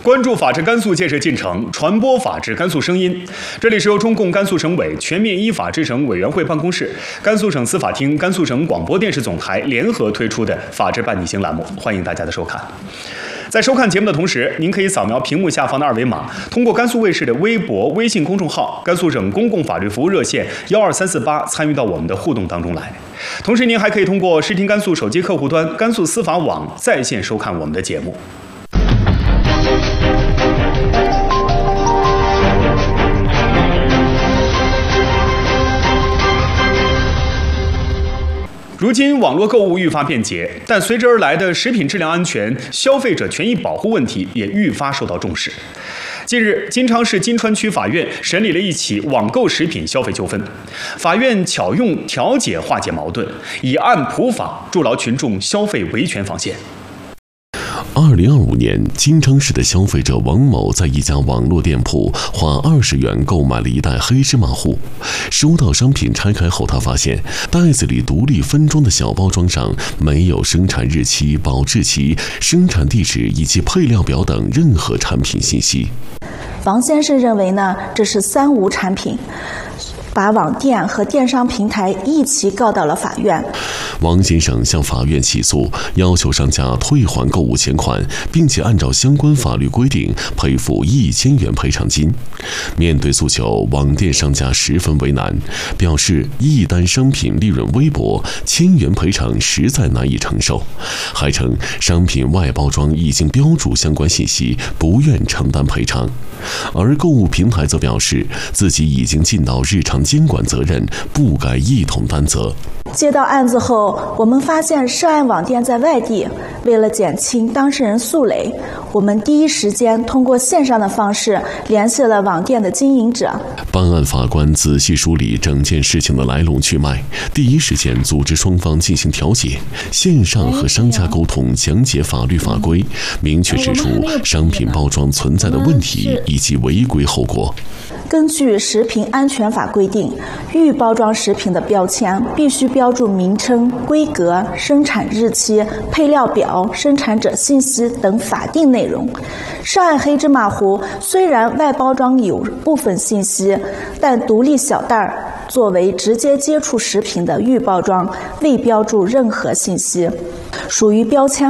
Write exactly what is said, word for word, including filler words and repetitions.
关注法治甘肃建设进程，传播法治甘肃声音。这里是由中共甘肃省委全面依法治省委员会办公室、甘肃省司法厅、甘肃省广播电视总台联合推出的法治伴你行栏目，欢迎大家的收看。在收看节目的同时，您可以扫描屏幕下方的二维码，通过甘肃卫视的微博、微信公众号、甘肃省公共法律服务热线幺二三四八参与到我们的互动当中来。同时，您还可以通过视听甘肃手机客户端、甘肃司法网在线收看我们的节目。如今，网络购物愈发便捷，但随之而来的食品质量安全、消费者权益保护问题也愈发受到重视。近日，金昌市金川区法院审理了一起网购食品消费纠纷，法院巧用调解化解矛盾，以案普法，筑牢群众消费维权防线。 二零二五年，金昌市的消费者王某在一家网络店铺花二十元购买了一袋黑芝麻糊。收到商品拆开后，他发现袋子里独立分装的小包装上没有生产日期、保质期、生产地址以及配料表等任何产品信息。 王先生认为呢，这是三无产品，把网店和电商平台一起告到了法院。 王先生向法院起诉，要求商家退还购物钱款，并且按照相关法律规定赔付一千元赔偿金。面对诉求，网店商家十分为难，表示一单商品利润微薄，千元赔偿实在难以承受，还称商品外包装已经标注相关信息，不愿承担赔偿。而购物平台则表示自己已经尽到日常监管责任，不该一同担责。 接到案子后，我们发现涉案网店在外地，为了减轻当事人诉累，我们第一时间通过线上的方式联系了网店的经营者。 办案法官仔细梳理整件事情的来龙去脉，第一时间组织双方进行调解，线上和商家沟通，讲解法律法规，明确指出商品包装存在的问题以及违规后果。 根据食品安全法规定，预包装食品的标签必须标注名称、规格、生产日期、配料表、生产者信息等法定内容。涉案黑芝麻糊虽然外包装有部分信息，但独立小袋儿作为直接接触食品的预包装，未标注任何信息，属于标签